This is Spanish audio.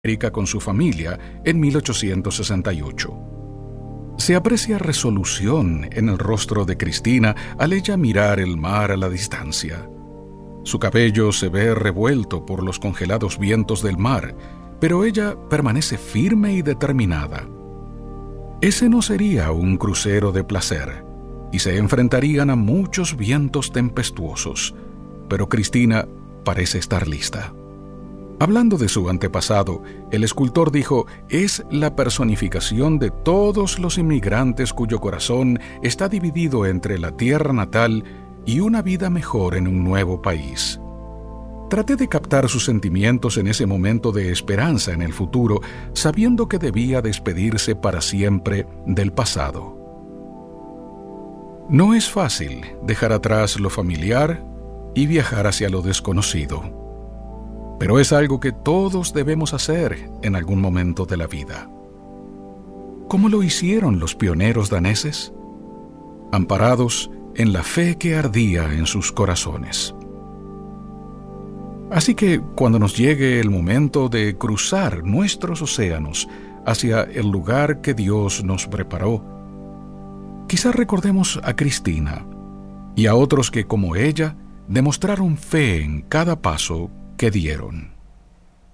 América con su familia en 1868. Se aprecia resolución en el rostro de Cristina al ella mirar el mar a la distancia. Su cabello se ve revuelto por los congelados vientos del mar, pero ella permanece firme y determinada. Ese no sería un crucero de placer, y se enfrentarían a muchos vientos tempestuosos, pero Cristina parece estar lista. Hablando de su antepasado, el escultor dijo: es la personificación de todos los inmigrantes cuyo corazón está dividido entre la tierra natal y una vida mejor en un nuevo país. Traté de captar sus sentimientos en ese momento de esperanza en el futuro, sabiendo que debía despedirse para siempre del pasado. No es fácil dejar atrás lo familiar y viajar hacia lo desconocido. Pero es algo que todos debemos hacer en algún momento de la vida. ¿Cómo lo hicieron los pioneros daneses? Amparados en la fe que ardía en sus corazones. Así que cuando nos llegue el momento de cruzar nuestros océanos hacia el lugar que Dios nos preparó, quizás recordemos a Cristina y a otros que, como ella, demostraron fe en cada paso que dieron.